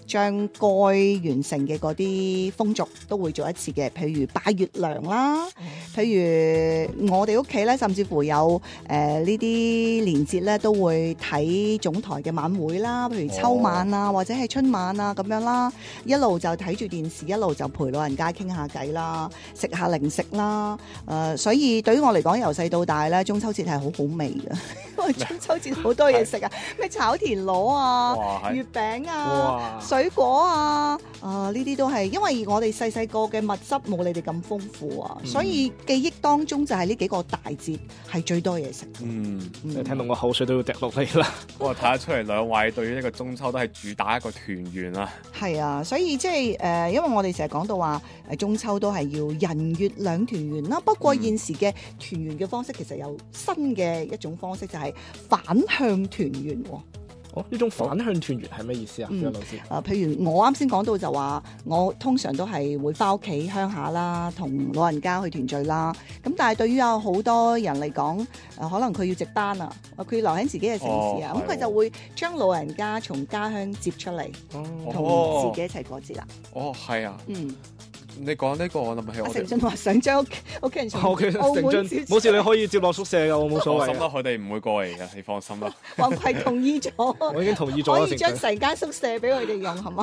將該完成嘅嗰啲風俗都會做一次嘅，譬如拜月娘啦，譬如我哋屋企咧，甚至乎有呢啲年節咧都會睇總台嘅晚會啦，譬如秋晚啊，或者係春晚啊咁樣啦，一路就睇住電視，一路就陪老人家傾下偈啦，食下零食啦，所以對於我嚟講，由細到大咧，中秋節係好好味嘅，因為中秋節好多嘢食啊，咩炒田螺啊、月餅啊、水果啊，呢啲都係因為我哋細細個嘅物質冇你哋咁豐富啊，所以記憶當中就係呢幾個大節係最多嘢食。 你聽到我口水都要滴落嚟啦。 我睇得出嚟兩位對於呢個中秋都係主打一個團圓啊。 係啊，所以即係因為我哋成日講到話中秋都係要人月兩團圓啦。不過現時嘅團圓嘅方式其實有新嘅一種方式，就係反向團圓喎。 呢種反向團圓係咩意思啊？張老師？ 譬如我啱先講到就話，我通常都係會翻屋企鄉下啦，同老人家去團聚啦。咁但係對於有好多人嚟講，可能佢要值班啊，佢要留喺自己嘅城市啊，咁佢就會將老人家從家鄉接出嚟，同自己一齊過節啦。 係啊。你講呢個我諗起我成俊話想將屋企人從澳門接， 冇事，你可以接落宿舍㗎，我冇所謂。 放心啦，佢哋唔會過嚟嘅，你放心啦。 黃葵同意咗， 我已經同意咗， 可以將成間宿舍俾佢哋用，係嘛？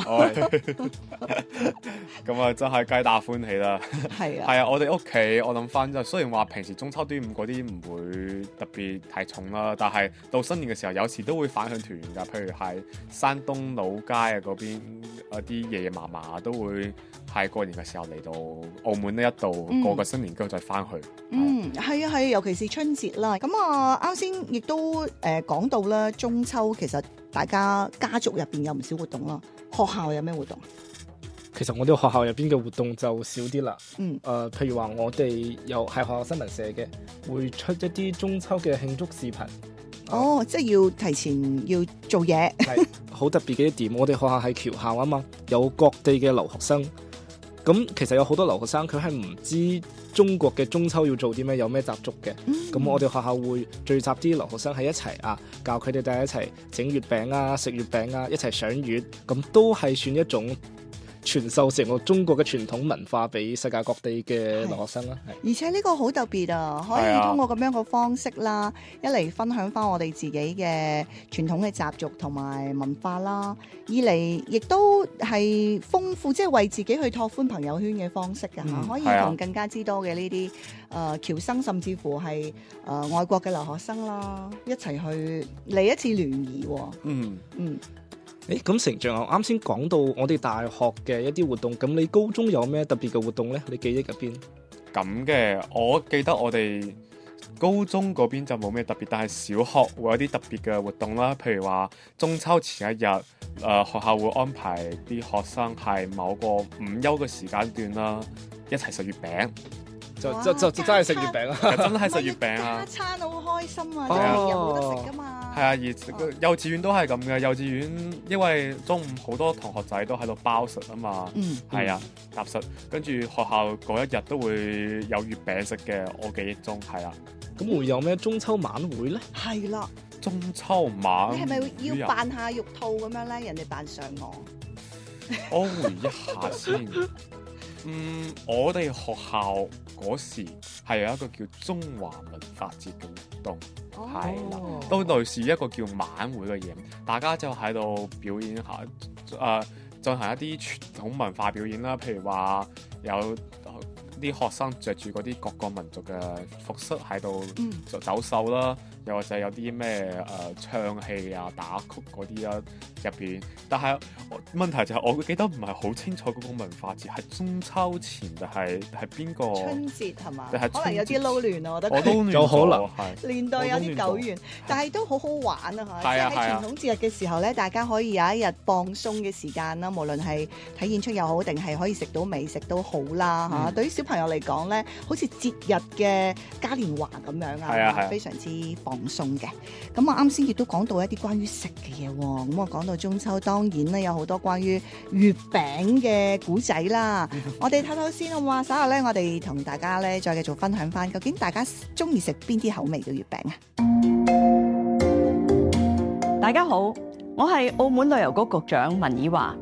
咁啊，真係皆大歡喜啦。 係啊， 係啊，我哋屋企我諗翻就雖然話平時中秋端午嗰啲唔會特別太重啦，但係到新年嘅時候，有時都會反向團圓㗎。譬如係山東老街啊嗰邊啲爺爺嫲嫲都會係過年嘅時候嚟到澳門呢一度過個新年，跟住再翻去。 係啊，尤其是春節啦。咁啊，啱先亦都講到啦，中秋其實大家家族入邊有唔少活動啦。學校有咩活動？ 其實我哋學校入邊嘅活動就少啲啦。譬如話我哋有係學校新聞社嘅，會出一啲中秋嘅慶祝視頻。 即係要提前要做嘢。 係好特別嘅一點，我哋學校係僑校啊嘛，有各地嘅留學生。咁其實有好多留學生佢係唔知中國嘅中秋要做啲咩，有咩習俗嘅。咁我哋學校會聚集啲留學生喺一齊啊，教佢哋大家一齊整月餅啊、食月餅啊、一齊賞月，咁都係算一種傳授成個中國嘅傳統文化俾世界各地嘅留學生啦。 而且呢個好特別啊，可以通過咁樣嘅方式啦，一嚟分享翻我哋自己嘅傳統嘅習俗同埋文化啦，二嚟亦都係豐富，即係為自己去拓寬朋友圈嘅方式㗎嚇，可以同更加之多嘅呢啲僑生，甚至乎係外國嘅留學生啦，一齊去嚟一次聯誼喎。 咁成長我啱先講到我哋大學嘅一啲活動，咁你高中有咩特別嘅活動呢？你記憶入邊？ 咁嘅，我記得我哋高中嗰邊就冇咩特別，但係小學會有啲特別嘅活動啦。譬如話中秋前一日，學校會安排啲學生係某個午休嘅時間段啦，一齊食月餅。 就真係食月餅啊！ 真係食月餅啊！ 加餐好開心啊！真係有得食噶嘛。係啊， 而幼稚園都係咁嘅。幼稚園因為中午好多同學仔都喺度包食啊嘛。係啊，搭實。跟住學校嗰一日都會有月餅食嘅。我記憶中係啊。 咁會有咩中秋晚會咧？ 係啦， 中秋晚。 你係咪要扮下玉兔咁樣咧？人哋扮嫦娥。 我回憶下先。我哋學校嗰時係有一個叫中華文化節嘅活動，係啦，都類似一個叫晚會嘅嘢，大家就喺度表演下，進行一啲傳統文化表演啦，譬如話有啲學生着住嗰啲各個民族嘅服飾喺度走秀啦，又或者有啲咩唱戲啊、打曲嗰啲啊入邊。但係問題就係我記得唔係好清楚嗰個文化節係中秋前定係邊個春節係嘛？ 可能有啲撈亂啊，我覺得。 我都亂有可能係年代有啲久遠，但係都好好玩啊！嚇，即係喺傳統節日嘅時候咧，大家可以有一日放鬆嘅時間啦，無論係睇演出又好，定係可以食到美食都好啦嚇。對於小朋友嚟講咧，好似節日嘅嘉年華咁樣啊，非常之放鬆嘅。咁我啱先亦都講到一啲關於食嘅嘢喎。咁我講到中秋，當然咧有好多關於月餅嘅古仔啦。我哋睇睇先好嘛？稍後咧，我哋同大家咧再繼續分享翻，究竟大家中意食邊啲口味嘅月餅啊？ 大家好，我係澳門旅遊局局長文綺華。